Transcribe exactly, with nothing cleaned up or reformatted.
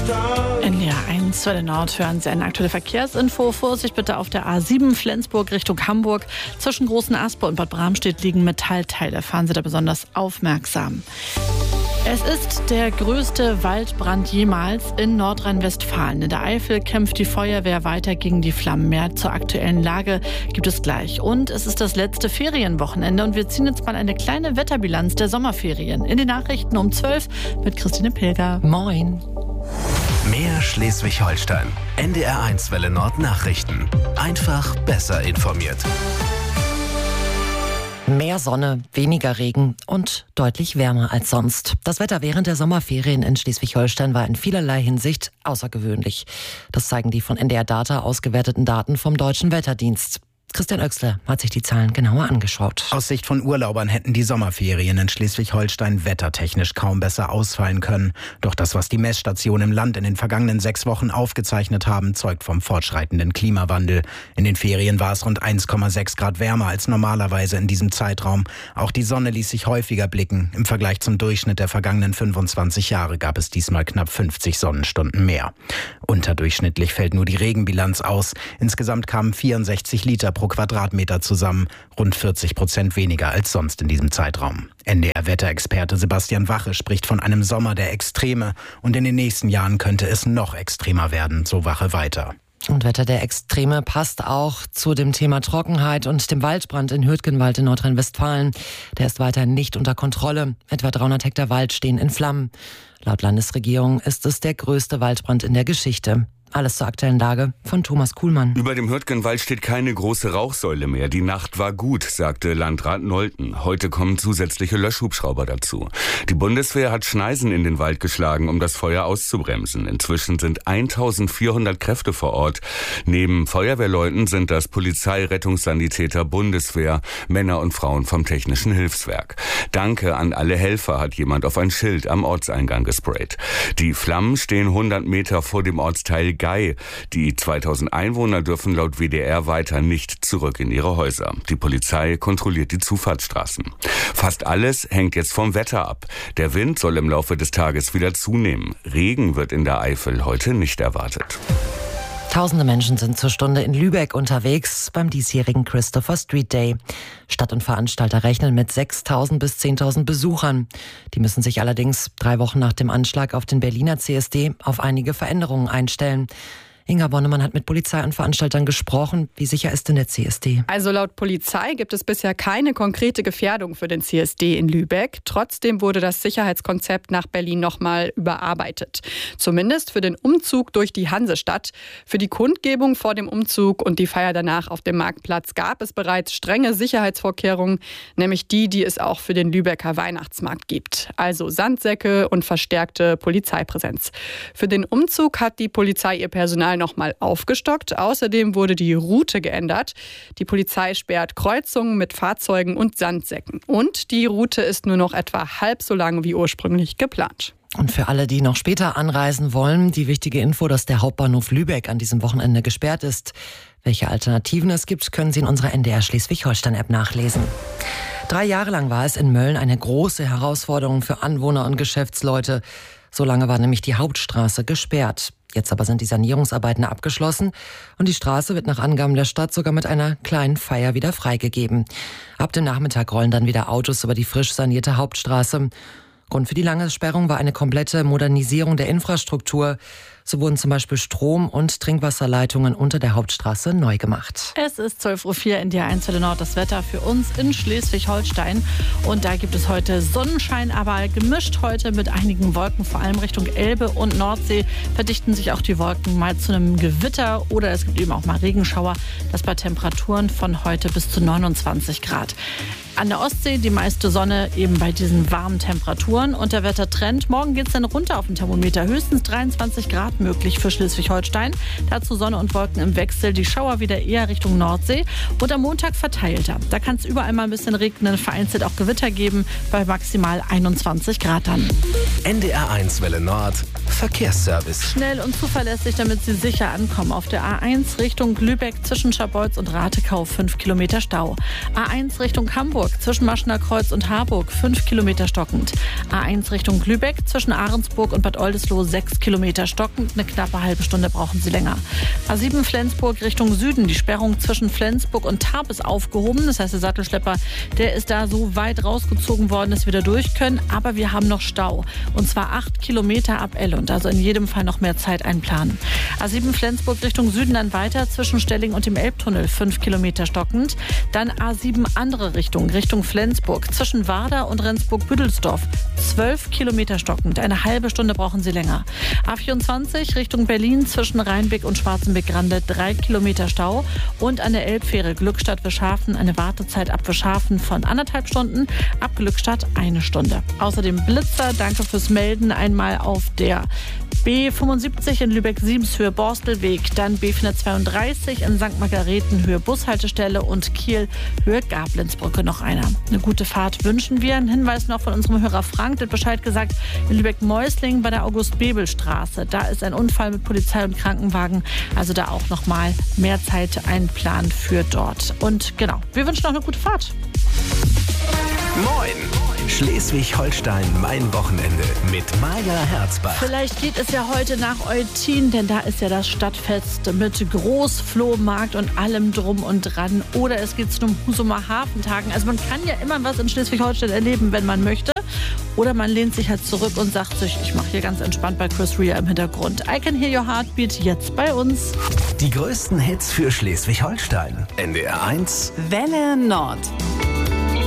In der eins Welle Nord hören Sie eine aktuelle Verkehrsinfo. Vorsicht bitte auf der A sieben Flensburg Richtung Hamburg. Zwischen Großen Aspe und Bad Bramstedt liegen Metallteile. Fahren Sie da besonders aufmerksam. Es ist der größte Waldbrand jemals in Nordrhein-Westfalen. In der Eifel kämpft die Feuerwehr weiter gegen die Flammen. Mehr zur aktuellen Lage gibt es gleich. Und es ist das letzte Ferienwochenende und wir ziehen jetzt mal eine kleine Wetterbilanz der Sommerferien. In den Nachrichten um zwölf mit Christine Pilger. Moin. Mehr Schleswig-Holstein. N D R eins Welle Nord Nachrichten. Einfach besser informiert. Mehr Sonne, weniger Regen und deutlich wärmer als sonst. Das Wetter während der Sommerferien in Schleswig-Holstein war in vielerlei Hinsicht außergewöhnlich. Das zeigen die von N D R Data ausgewerteten Daten vom Deutschen Wetterdienst. Christian Oechsle hat sich die Zahlen genauer angeschaut. Aus Sicht von Urlaubern hätten die Sommerferien in Schleswig-Holstein wettertechnisch kaum besser ausfallen können. Doch das, was die Messstationen im Land in den vergangenen sechs Wochen aufgezeichnet haben, zeugt vom fortschreitenden Klimawandel. In den Ferien war es rund eins Komma sechs Grad wärmer als normalerweise in diesem Zeitraum. Auch die Sonne ließ sich häufiger blicken. Im Vergleich zum Durchschnitt der vergangenen fünfundzwanzig Jahre gab es diesmal knapp fünfzig Sonnenstunden mehr. Unterdurchschnittlich fällt nur die Regenbilanz aus. Insgesamt kamen vierundsechzig Liter pro Quadratmeter zusammen, rund vierzig Prozent weniger als sonst in diesem Zeitraum. N D R-Wetterexperte Sebastian Wache spricht von einem Sommer der Extreme und in den nächsten Jahren könnte es noch extremer werden, so Wache weiter. Und Wetter der Extreme passt auch zu dem Thema Trockenheit und dem Waldbrand in Hürtgenwald in Nordrhein-Westfalen. Der ist weiter nicht unter Kontrolle. Etwa dreihundert Hektar Wald stehen in Flammen. Laut Landesregierung ist es der größte Waldbrand in der Geschichte. Alles zur aktuellen Lage von Thomas Kuhlmann. Über dem Hürtgenwald steht keine große Rauchsäule mehr. Die Nacht war gut, sagte Landrat Nolten. Heute kommen zusätzliche Löschhubschrauber dazu. Die Bundeswehr hat Schneisen in den Wald geschlagen, um das Feuer auszubremsen. Inzwischen sind eintausendvierhundert Kräfte vor Ort. Neben Feuerwehrleuten sind das Polizei, Rettungssanitäter, Bundeswehr, Männer und Frauen vom Technischen Hilfswerk. Danke an alle Helfer, hat jemand auf ein Schild am Ortseingang gesprayt. Die Flammen stehen hundert Meter vor dem Ortsteil Gei. Die zweitausend Einwohner dürfen laut W D R weiter nicht zurück in ihre Häuser. Die Polizei kontrolliert die Zufahrtsstraßen. Fast alles hängt jetzt vom Wetter ab. Der Wind soll im Laufe des Tages wieder zunehmen. Regen wird in der Eifel heute nicht erwartet. Tausende Menschen sind zur Stunde in Lübeck unterwegs beim diesjährigen Christopher Street Day. Stadt und Veranstalter rechnen mit sechstausend bis zehntausend Besuchern. Die müssen sich allerdings drei Wochen nach dem Anschlag auf den Berliner C S D auf einige Veränderungen einstellen. Inga Bonnemann hat mit Polizei und Veranstaltern gesprochen. Wie sicher ist denn der C S D? Also laut Polizei gibt es bisher keine konkrete Gefährdung für den C S D in Lübeck. Trotzdem wurde das Sicherheitskonzept nach Berlin nochmal überarbeitet. Zumindest für den Umzug durch die Hansestadt. Für die Kundgebung vor dem Umzug und die Feier danach auf dem Marktplatz gab es bereits strenge Sicherheitsvorkehrungen, nämlich die, die es auch für den Lübecker Weihnachtsmarkt gibt. Also Sandsäcke und verstärkte Polizeipräsenz. Für den Umzug hat die Polizei ihr Personal nochmal aufgestockt. Außerdem wurde die Route geändert. Die Polizei sperrt Kreuzungen mit Fahrzeugen und Sandsäcken. Und die Route ist nur noch etwa halb so lang wie ursprünglich geplant. Und für alle, die noch später anreisen wollen, die wichtige Info, dass der Hauptbahnhof Lübeck an diesem Wochenende gesperrt ist. Welche Alternativen es gibt, können Sie in unserer N D R Schleswig-Holstein-App nachlesen. Drei Jahre lang war es in Mölln eine große Herausforderung für Anwohner und Geschäftsleute. So lange war nämlich die Hauptstraße gesperrt. Jetzt aber sind die Sanierungsarbeiten abgeschlossen und die Straße wird nach Angaben der Stadt sogar mit einer kleinen Feier wieder freigegeben. Ab dem Nachmittag rollen dann wieder Autos über die frisch sanierte Hauptstraße. Grund für die lange Sperrung war eine komplette Modernisierung der Infrastruktur. So wurden zum Beispiel Strom- und Trinkwasserleitungen unter der Hauptstraße neu gemacht. Es ist zwölf Uhr vier in der eins Welle Nord, das Wetter für uns in Schleswig-Holstein. Und da gibt es heute Sonnenschein, aber gemischt heute mit einigen Wolken, vor allem Richtung Elbe und Nordsee. Verdichten sich auch die Wolken mal zu einem Gewitter oder es gibt eben auch mal Regenschauer. Das bei Temperaturen von heute bis zu neunundzwanzig Grad. An der Ostsee die meiste Sonne eben bei diesen warmen Temperaturen. Und der Wettertrend, morgen geht es dann runter auf den Thermometer. Höchstens dreiundzwanzig Grad möglich für Schleswig-Holstein. Dazu Sonne und Wolken im Wechsel. Die Schauer wieder eher Richtung Nordsee. Und am Montag verteilter. Da kann es überall mal ein bisschen regnen, vereinzelt auch Gewitter geben. Bei maximal einundzwanzig Grad dann. N D R eins Welle Nord Verkehrsservice. Schnell und zuverlässig, damit Sie sicher ankommen. Auf der A eins Richtung Lübeck zwischen Scharbeutz und Ratekau fünf Kilometer Stau. A eins Richtung Hamburg Hamburg zwischen Maschener Kreuz und Harburg fünf Kilometer stockend. A eins Richtung Lübeck zwischen Ahrensburg und Bad Oldesloe sechs Kilometer stockend. Eine knappe halbe Stunde brauchen Sie länger. A sieben Flensburg Richtung Süden. Die Sperrung zwischen Flensburg und Tarp ist aufgehoben. Das heißt, der Sattelschlepper, der ist da so weit rausgezogen worden, dass wir da durch können. Aber wir haben noch Stau. Und zwar acht Kilometer ab Ellund. Also in jedem Fall noch mehr Zeit einplanen. A sieben Flensburg Richtung Süden dann weiter zwischen Stelling und dem Elbtunnel fünf Kilometer stockend. Dann A sieben andere Richtung, Richtung Flensburg zwischen Warder und Rendsburg-Büdelsdorf zwölf Kilometer stockend. Eine halbe Stunde brauchen Sie länger. A vierundzwanzig Richtung Berlin zwischen Rheinbeck und Schwarzenbeck-Grande drei Kilometer Stau. Und an der Elbfähre Glückstadt-Wischhafen eine Wartezeit ab Wischhafen von anderthalb Stunden, ab Glückstadt eine Stunde. Außerdem Blitzer, danke fürs Melden, einmal auf der B fünfundsiebzig in Lübeck-Siemshöhe Borstelweg, dann B vierhundertzweiunddreißig in Sankt Margareten Höhe Bushaltestelle und Kiel Höhe Gablenzbrücke noch einer. Eine gute Fahrt wünschen wir. Ein Hinweis noch von unserem Hörer Frank, der hat Bescheid gesagt, in Lübeck-Mäusling bei der August-Bebel-Straße. Da ist ein Unfall mit Polizei und Krankenwagen, also da auch noch mal mehr Zeit einplanen für dort. Und genau, wir wünschen noch eine gute Fahrt. Moin! Schleswig-Holstein, mein Wochenende mit Maja Herzbach. Vielleicht geht es ja heute nach Eutin, denn da ist ja das Stadtfest mit Großflohmarkt und allem drum und dran. Oder es geht zu den Husumer Hafentagen. Also man kann ja immer was in Schleswig-Holstein erleben, wenn man möchte. Oder man lehnt sich halt zurück und sagt sich, ich mache hier ganz entspannt bei Chris Rea im Hintergrund. I Can Hear Your Heartbeat jetzt bei uns. Die größten Hits für Schleswig-Holstein. N D R eins Welle Nord.